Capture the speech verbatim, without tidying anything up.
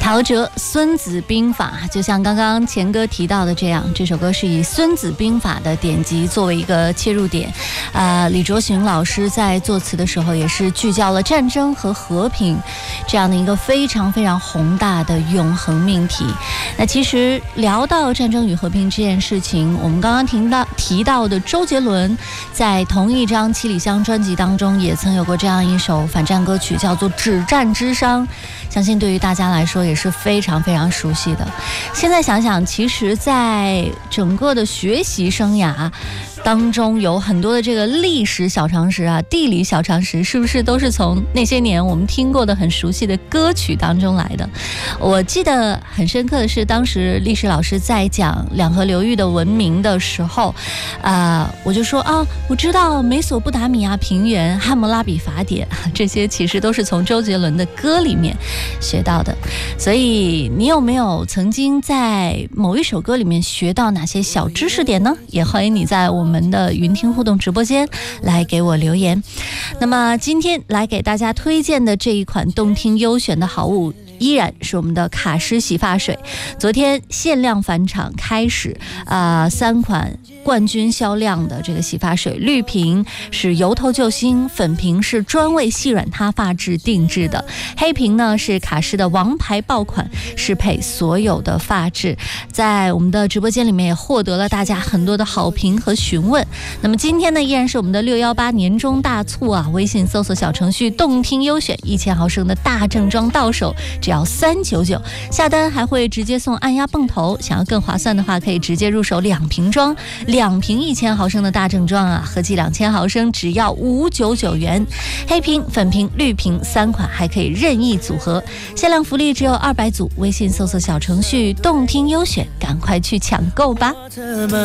陶喆《孙子兵法》，就像刚刚前歌提到的这样，这首歌是以《孙子兵法》的典籍作为一个切入点。呃，李卓雄老师在作词的时候也是聚焦了战争和和平这样的一个非常非常宏大的永恒命题。那其实聊到战争与和平这件事情，我们刚刚提到提到的周杰伦在同一张《七里香》专辑当中也曾有过这样一首反战歌曲，叫做《止战之殇》，相信对于大家来说也是非常非常熟悉的。现在想想，其实在整个的学习生涯当中，有很多的这个历史小常识啊、地理小常识，是不是都是从那些年我们听过的很熟悉的歌曲当中来的？我记得很深刻的是，当时历史老师在讲两河流域的文明的时候，啊、呃，我就说啊，我知道美索不达米亚平原、汉谟拉比法典，这些其实都是从周杰伦的歌里面学到的。所以你有没有曾经在某一首歌里面学到哪些小知识点呢？也欢迎你在我们的云听互动直播间来给我留言。那么今天来给大家推荐的这一款动听优选的好物，依然是我们的卡诗洗发水。昨天限量返场开始，啊、呃，三款冠军销量的这个洗发水，绿瓶是由头救星，粉瓶是专为细软塌发质定制的，黑瓶呢是卡诗的王牌爆款，适配所有的发质。在我们的直播间里面也获得了大家很多的好评和询问。那么今天呢，依然是我们的六一八年中大促啊，微信搜索小程序动听优选，一千毫升的大正装到手只要三百九十九，下单还会直接送按压泵头。想要更划算的话，可以直接入手两瓶装，两瓶一千毫升的大正装啊，合计两千毫升只要五百九十九元。黑瓶、粉瓶、绿瓶三款还可以任意组合，限量福利只有二百组。微信搜索小程序动听优选，赶快去抢购吧。